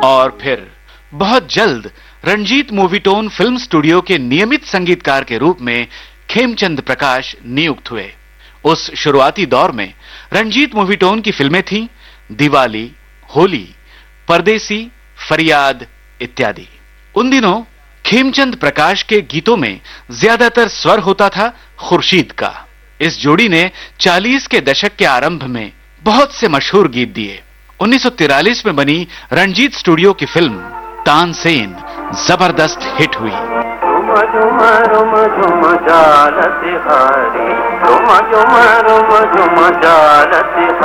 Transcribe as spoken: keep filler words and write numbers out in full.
और फिर बहुत जल्द रंजीत मूवीटोन फिल्म स्टूडियो के नियमित संगीतकार के रूप में खेमचंद प्रकाश नियुक्त हुए। उस शुरुआती दौर में रंजीत मूवीटोन की फिल्में थीं दिवाली, होली, परदेसी, फरियाद इत्यादि। उन दिनों खेमचंद प्रकाश के गीतों में ज्यादातर स्वर होता था खुर्शीद का। इस जोड़ी ने चालीस के दशक के आरंभ में बहुत से मशहूर गीत दिए। उन्नीस सौ तिरालीस में बनी रंजीत स्टूडियो की फिल्म तानसेन जबरदस्त हिट हुई। झुम झुम रुम झुम जाल तिहारी, झुम झुम रुम झुम जाल तिहारी।